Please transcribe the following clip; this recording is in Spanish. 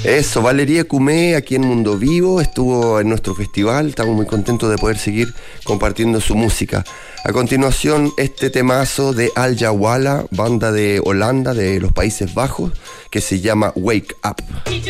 Eso, Valeria Cumé, aquí en Mundo Vivo, estuvo en nuestro festival, estamos muy contentos de poder seguir compartiendo su música. A continuación, este temazo de Al Jawala, banda de Holanda, de los Países Bajos, que se llama Wake Up.